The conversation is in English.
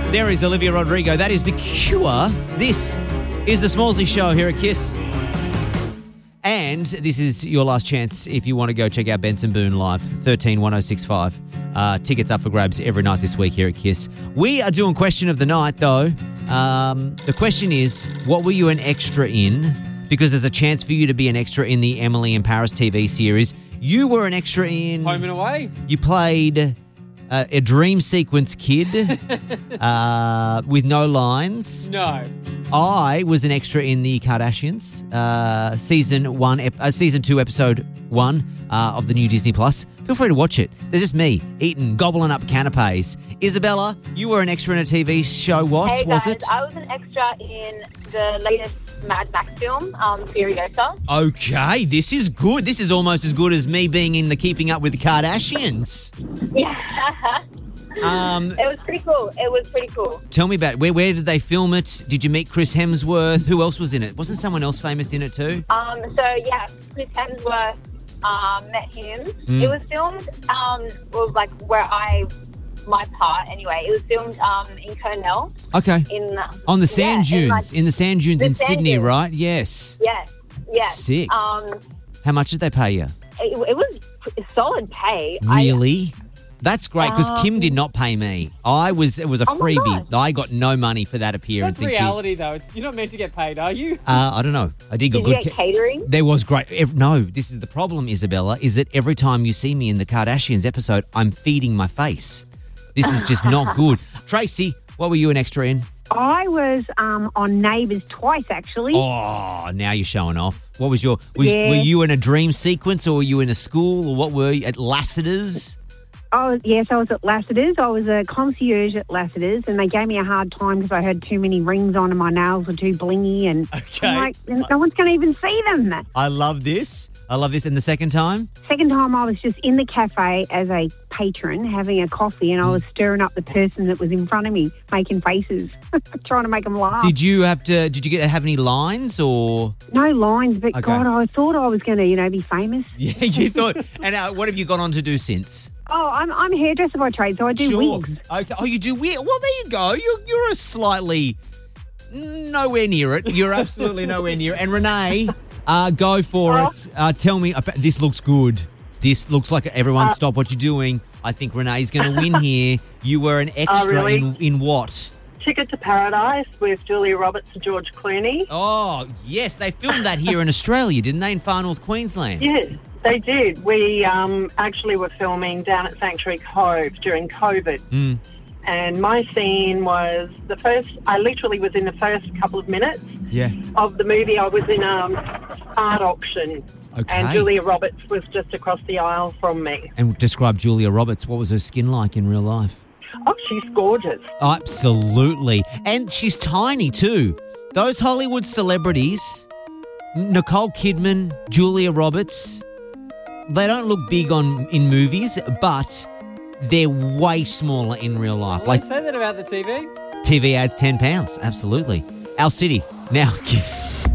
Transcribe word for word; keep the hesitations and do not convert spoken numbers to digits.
There is Olivia Rodrigo. That is The Cure. This is the Smallsy Show here at KISS. And this is your last chance if you want to go check out Benson Boone live, thirteen one oh six five. Uh, tickets up for grabs every night this week here at KISS. We are doing question of the night, though. Um, the question is, what were you an extra in? Because there's a chance for you to be an extra in the Emily in Paris T V series. You were an extra in... Home and Away. You played uh, a dream sequence kid uh, with no lines. No. I was an extra in the Kardashians, uh, season one, ep- uh, season two, episode one uh, of the new Disney Plus. Feel free to watch it. There's just me eating, gobbling up canapes. Isabella, you were an extra in a T V show. What hey was guys, it? I was an extra in the latest Mad Max film, um, Furiosa. Okay, this is good. This is almost as good as me being in the Keeping Up with the Kardashians. Yeah. Um, it was pretty cool. It was pretty cool. Tell me about it. Where, where did they film it? Did you meet Chris Hemsworth? Who else was in it? Wasn't someone else famous in it too? Um, so, yeah, Chris Hemsworth um, met him. Mm. It was filmed, um, well, like, where I... my part anyway. It was filmed um, in Cornell. Okay. In On the sand yeah, dunes. in, like, in the sand dunes the in sand Sydney, dunes. right? Yes. Yes. Yes. Sick. Um, How much did they pay you? it, it was p- solid pay. Really? That's great because Um, Kim did not pay me. I was it was a Oh my freebie. God. I got no money for that appearance. That's in Kim. reality, though. It's, you're not meant to get paid, are you? Uh, I don't know. I did Did get you good. get ca- catering? There was great. ev- No, this is the problem, Isabella. Is that every time you see me in the Kardashians episode, I'm feeding my face. This is just not good. Tracy, what were you an extra in? I was um, on Neighbours twice, actually. Oh, now you're showing off. What was your? Was, Yeah. Were you in a dream sequence, or were you in a school, or what were you at Lassiter's? I was, yes, I was at Lassiter's. I was a concierge at Lassiter's, and they gave me a hard time because I had too many rings on and my nails were too blingy. And Okay. I'm like, no one's going to even see them. I love this. I love this. And the second time? Second time, I was just in the cafe as a patron having a coffee, and I was stirring up the person that was in front of me, making faces, trying to make them laugh. Did you have to? Did you get have any lines or? No lines, but Okay. God, I thought I was going to, you know, be famous. Yeah, you thought. And uh, what have you gone on to do since? Oh, I'm I'm a hairdresser by trade, so I do Sure. wigs. Okay. Oh, you do weird. Well, there you go. You're you're a slightly nowhere near it. You're absolutely nowhere near it. And Renee, uh, go for it. Uh, tell me. About, this looks good. This looks like everyone stop what you're doing. I think Renee's going to win here. You were an extra really? in in what? Ticket to Paradise with Julia Roberts and George Clooney. Oh yes, they filmed that here in Australia, didn't they? In Far North Queensland. Yes, they did. We um, actually were filming down at Sanctuary Cove during COVID. Mm. And my scene was the first, I literally was in the first couple of minutes Yeah. of the movie. I was in um art auction. Okay. And Julia Roberts was just across the aisle from me. And describe Julia Roberts. What was her skin like in real life? Oh, she's gorgeous. Absolutely. And she's tiny too. Those Hollywood celebrities, Nicole Kidman, Julia Roberts, they don't look big on in movies, but they're way smaller in real life. Like, Like say that about the T V. T V adds ten pounds. Absolutely. Our City. Now, Kiss.